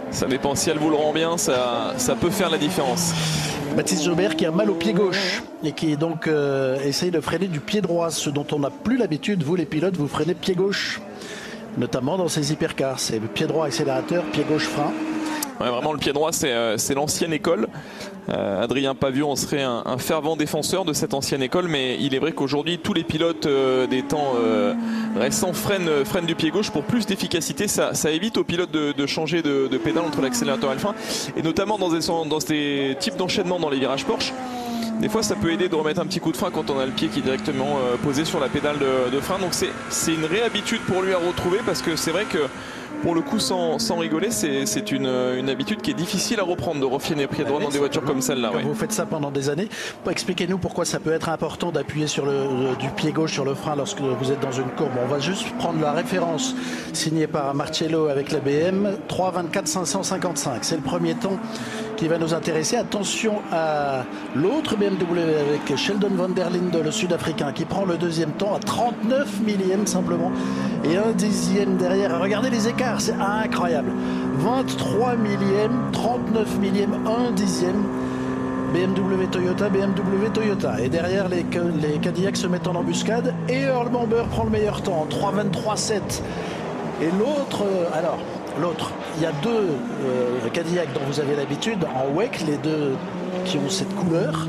Ça dépend, si elle vous le rend bien, ça peut faire la différence. Baptiste Jobert qui a mal au pied gauche et qui donc essaye de freiner du pied droit, ce dont on n'a plus l'habitude. Vous les pilotes, vous freinez pied gauche, notamment dans ces hypercars. C'est pied droit accélérateur, pied gauche frein. Ouais, vraiment le pied droit c'est l'ancienne école. Adrien Paviot en serait un fervent défenseur de cette ancienne école, mais il est vrai qu'aujourd'hui tous les pilotes des temps récents freinent du pied gauche pour plus d'efficacité. Ça évite aux pilotes de changer de pédale entre l'accélérateur et le frein, et notamment dans ces types d'enchaînement dans les virages Porsche. Des fois ça peut aider de remettre un petit coup de frein quand on a le pied qui est directement posé sur la pédale de frein. Donc c'est une réhabitude pour lui à retrouver, parce que c'est vrai que pour le coup, sans rigoler, c'est une habitude qui est difficile à reprendre, de refiner pied droit dans des voitures comme celle-là. Vous faites ça pendant des années. Expliquez-nous pourquoi ça peut être important d'appuyer sur du pied gauche sur le frein lorsque vous êtes dans une courbe. On va juste prendre la référence signée par Marcello avec la BM, 3:24.555. C'est le premier temps qui va nous intéresser. Attention à l'autre BMW avec Sheldon van der Linde, le Sud-Africain, qui prend le deuxième temps à 39 millièmes simplement et 1 dixième derrière. Regardez les écarts, c'est incroyable. 23 millièmes, 39 millièmes, 1 dixième. BMW Toyota. Et derrière, les Cadillacs se mettent en embuscade et Earl Bamber prend le meilleur temps, 3:23.7. Et l'autre, il y a deux Cadillacs dont vous avez l'habitude en WEC, les deux qui ont cette couleur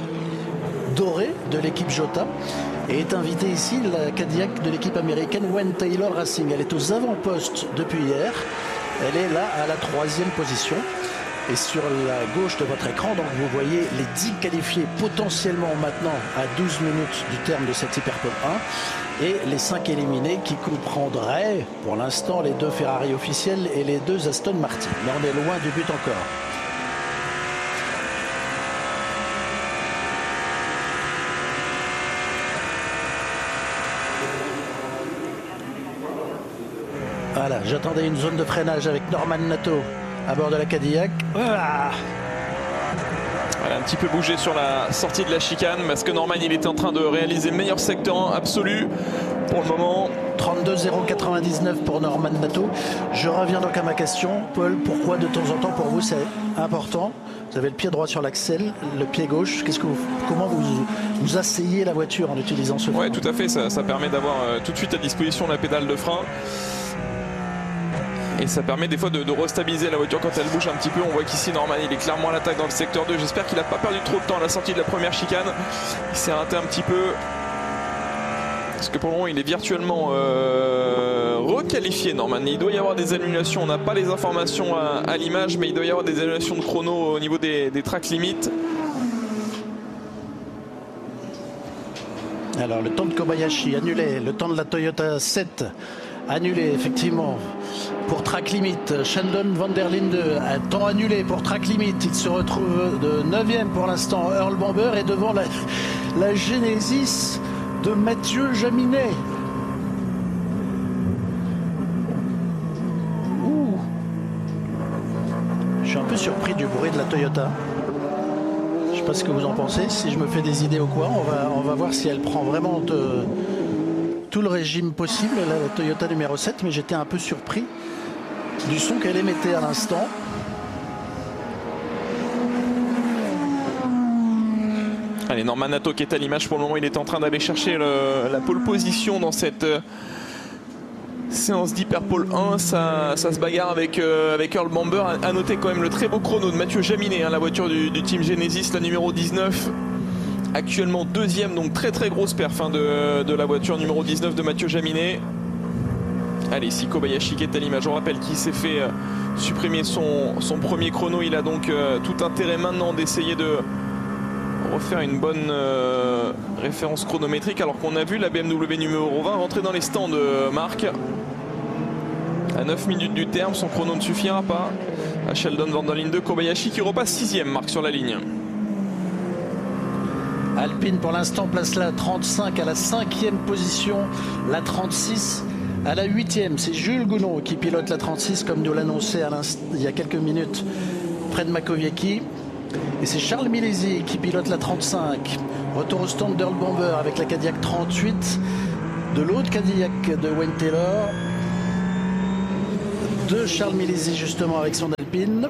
dorée de l'équipe Jota. Et est invité ici la Cadillac de l'équipe américaine Wayne Taylor Racing. Elle est aux avant-postes depuis hier. Elle est là à la 3e position. Et sur la gauche de votre écran, donc vous voyez les 10 qualifiés potentiellement maintenant à 12 minutes du terme de cette Hyperpole 1 et les 5 éliminés qui comprendraient pour l'instant les 2 Ferrari officiels et les 2 Aston Martin. Mais on est loin du but encore. Voilà, j'attendais une zone de freinage avec Norman Nato à bord de la Cadillac. Voilà, un petit peu bougé sur la sortie de la chicane parce que Norman il était en train de réaliser le meilleur secteur absolu pour le moment. 32,099 pour Norman Nato. Je reviens donc à ma question, Paul. Pourquoi de temps en temps pour vous c'est important? Vous avez le pied droit sur l'axel, le pied gauche. Comment vous asseyez la voiture en utilisant ce frein? Oui, tout à fait. Ça permet d'avoir tout de suite à disposition la pédale de frein. Et ça permet des fois de restabiliser la voiture quand elle bouge un petit peu. On voit qu'ici Norman il est clairement à l'attaque dans le secteur 2. J'espère qu'il n'a pas perdu trop de temps à la sortie de la première chicane. Il s'est raté un petit peu. Parce que pour le moment il est virtuellement requalifié, Norman. Il doit y avoir des annulations. On n'a pas les informations à l'image, mais il doit y avoir des annulations de chrono au niveau des track limites. Alors le temps de Kobayashi annulé. Le temps de la Toyota 7 annulé effectivement pour track limit. Sheldon van der Linde, un temps annulé pour track limit. Il se retrouve de 9e pour l'instant. Earl Bamber est devant la Genesis de Mathieu Jaminet. Je suis un peu surpris du bruit de la Toyota. Je ne sais pas ce que vous en pensez, si je me fais des idées ou quoi. On va voir si elle prend vraiment tout le régime possible, la Toyota numéro 7, mais j'étais un peu surpris du son qu'elle émettait à l'instant. Allez, Norman Nato qui est à l'image pour le moment, il est en train d'aller chercher la pole position dans cette séance d'Hyperpole 1. Ça se bagarre avec Earl Bamber. À noter quand même le très beau chrono de Mathieu Jaminet, la voiture du team Genesis, la numéro 19. Actuellement 2e, donc très très grosse perf de la voiture numéro 19 de Mathieu Jaminet. Allez, ici Kobayashi qui est à l'image. On rappelle qu'il s'est fait supprimer son premier chrono. Il a donc tout intérêt maintenant d'essayer de refaire une bonne référence chronométrique, alors qu'on a vu la BMW numéro 20 rentrer dans les stands de Marc. À 9 minutes du terme, son chrono ne suffira pas. À Sheldon van der Linde, Kobayashi qui repasse 6e, Marc, sur la ligne. Alpine pour l'instant place la 35 à la 5e position, la 36 à la 8e. C'est Jules Gounon qui pilote la 36 comme nous l'annonçait il y a quelques minutes près de Makowiecki. Et c'est Charles Milesi qui pilote la 35. Retour au stand d'Earl Bamber avec la Cadillac 38. De l'autre Cadillac de Wayne Taylor. De Charles Milesi justement avec son Alpine. Lépine.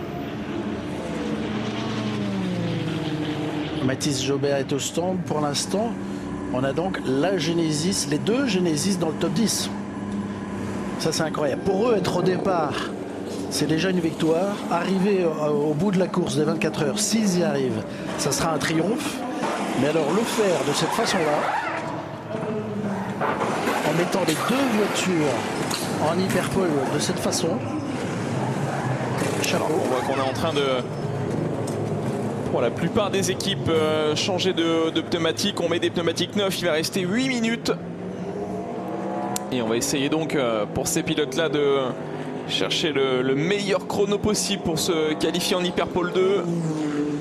Mathis Jobert est au stand pour l'instant. On a donc la Genesis, les deux Genesis dans le top 10. Ça c'est incroyable. Pour eux, être au départ, c'est déjà une victoire. Arriver au bout de la course des 24 heures, s'ils y arrivent, ça sera un triomphe. Mais alors le faire de cette façon-là, en mettant les deux voitures en hyperpole de cette façon, chapeau. Alors, on voit qu'on est en train de... Pour la plupart des équipes, changer de pneumatique. On met des pneumatiques neufs, il va rester 8 minutes. Et on va essayer donc pour ces pilotes-là de chercher le meilleur chrono possible pour se qualifier en Hyperpole 2.